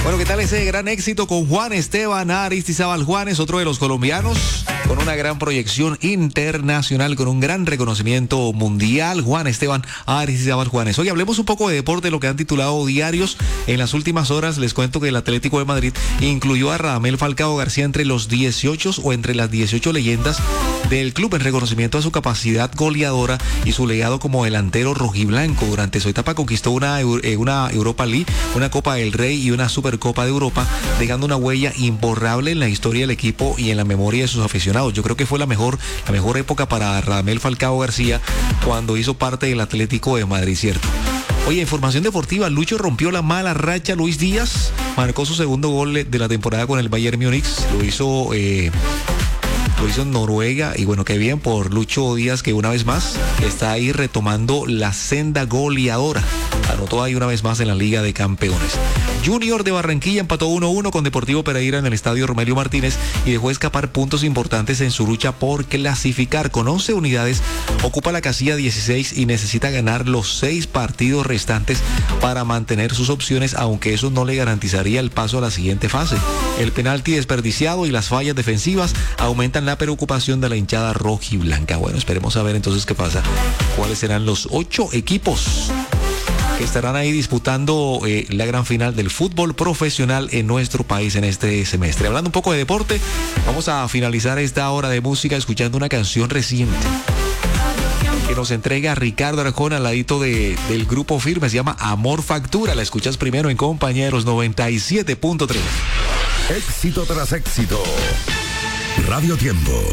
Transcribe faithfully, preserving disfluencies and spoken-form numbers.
Bueno, ¿qué tal ese gran éxito con Juan Esteban Aristizábal Juanes, otro de los colombianos con una gran proyección internacional, con un gran reconocimiento mundial? Juan Esteban Aristizábal Juanes. Hoy hablemos un poco de deporte, lo que han titulado diarios. En las últimas horas les cuento que el Atlético de Madrid incluyó a Radamel Falcao García entre los dieciocho o entre las dieciocho leyendas del club en reconocimiento a su capacidad goleadora y su legado como delantero rojiblanco. Durante su etapa conquistó una, una Europa League, una Copa del Rey y una Supercopa de Europa, dejando una huella imborrable en la historia del equipo y en la memoria de sus aficionados. Yo creo que fue la mejor, la mejor época para Radamel Falcao García cuando hizo parte del Atlético de Madrid, ¿cierto? Oye, información deportiva, Lucho rompió la mala racha. Luis Díaz marcó su segundo gol de la temporada con el Bayern Múnich. Lo hizo... Eh, Lo hizo en Noruega y bueno, qué bien por Lucho Díaz, que una vez más está ahí retomando la senda goleadora. Anotó ahí una vez más en la Liga de Campeones. Junior de Barranquilla empató uno a uno con Deportivo Pereira en el estadio Romelio Martínez y dejó escapar puntos importantes en su lucha por clasificar. Con once unidades ocupa la casilla dieciséis y necesita ganar los seis partidos restantes para mantener sus opciones, aunque eso no le garantizaría el paso a la siguiente fase. El penalti desperdiciado y las fallas defensivas aumentan la preocupación de la hinchada rojiblanca. Bueno, esperemos a ver entonces qué pasa. ¿Cuáles serán los ocho equipos que estarán ahí disputando eh, la gran final del fútbol profesional en nuestro país en este semestre? Hablando un poco de deporte, vamos a finalizar esta hora de música escuchando una canción reciente que nos entrega Ricardo Arjona al ladito de, del grupo Firme. Se llama Amor Factura. La escuchas primero en Compañeros noventa y siete punto tres. Éxito tras éxito. Radio Tiempo.